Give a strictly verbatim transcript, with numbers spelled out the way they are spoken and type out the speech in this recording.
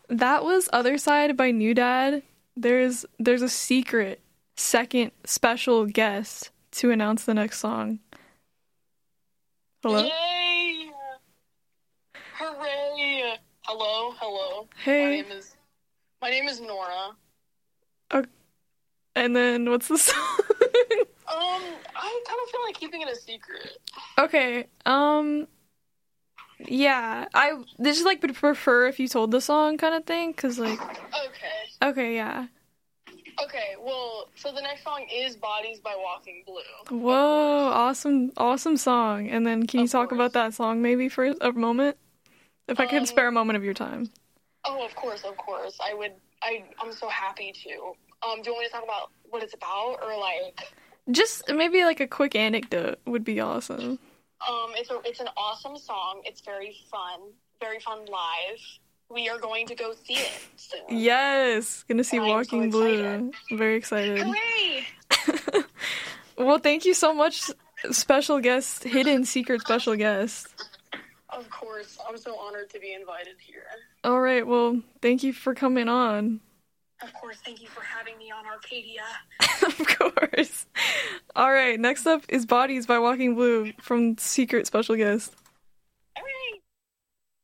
That was Other Side by New Dad. There's there's a secret second special guest to announce the next song. Hello? Yay! Hooray! Hello, hello. Hey. My name is my name is Nora. Okay. And then what's the song? Um, I kind of feel like keeping it a secret. Okay. Um yeah, I just like would prefer if you told the song kind of thing cuz like Okay. okay, yeah. Okay, well, so the next song is Bodies by Walking Blue. Whoa, awesome awesome song. And then can you Of talk course. about that song maybe for a moment? If I could Um, spare a moment of your time. Oh, of course, of course. I would, I, I'm so happy to. Um, do you want me to talk about what it's about, or like, Just maybe like a quick anecdote would be awesome. um, it's a, it's an awesome song. It's very fun, very fun live. We are going to go see it soon. Yes, gonna see And I am so Walking Blue. excited. I'm very excited. Hooray! Well, thank you so much, special guest, hidden secret special guest. Of course, I'm so honored to be invited here. All right, well, thank you for coming on. Of course, thank you for having me on Arcadia. Of course. All right, next up is Bodies by Walking Blue from secret special guest.